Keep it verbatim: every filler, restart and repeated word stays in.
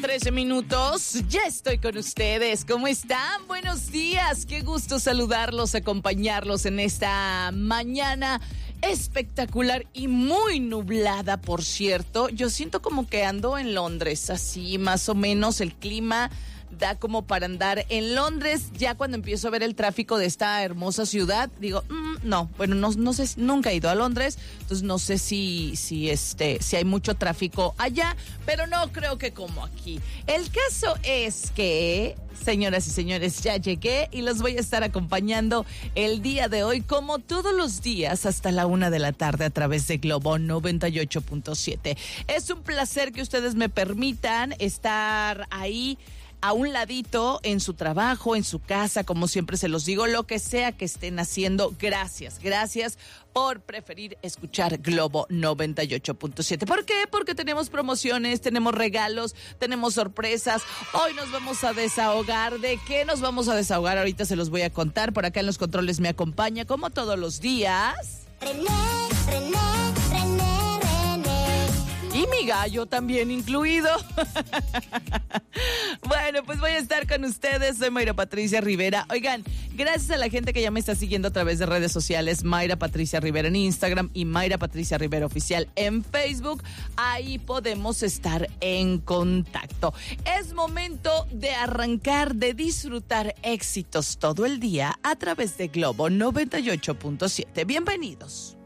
trece minutos. Ya estoy con ustedes. ¿Cómo están? Buenos días. Qué gusto saludarlos, acompañarlos en esta mañana espectacular y muy nublada, por cierto. Yo siento como que ando en Londres, así más o menos el clima da como para andar en Londres. Ya cuando empiezo a ver el tráfico de esta hermosa ciudad, digo, mm, no, bueno, no, no sé, nunca he ido a Londres, entonces no sé si, si, este, si hay mucho tráfico allá, pero no creo que como aquí. El caso es que, señoras y señores, ya llegué y los voy a estar acompañando el día de hoy, como todos los días, hasta la una de la tarde a través de Globo noventa y ocho punto siete. Es un placer que ustedes me permitan estar ahí a un ladito en su trabajo, en su casa, como siempre se los digo, lo que sea que estén haciendo. Gracias, gracias por preferir escuchar Globo noventa y ocho punto siete. ¿Por qué? Porque tenemos promociones, tenemos regalos, tenemos sorpresas. Hoy nos vamos a desahogar. ¿De qué nos vamos a desahogar? Ahorita se los voy a contar. Por acá en los controles me acompaña, como todos los días, René, René, René, René. y mi gallo también incluido. Bueno, pues voy a estar con ustedes. Soy Mayra Patricia Rivera. Oigan, gracias a la gente que ya me está siguiendo a través de redes sociales, Mayra Patricia Rivera en Instagram y Mayra Patricia Rivera Oficial en Facebook. Ahí podemos estar en contacto. Es momento de arrancar, de disfrutar éxitos todo el día a través de Globo noventa y ocho punto siete. Bienvenidos.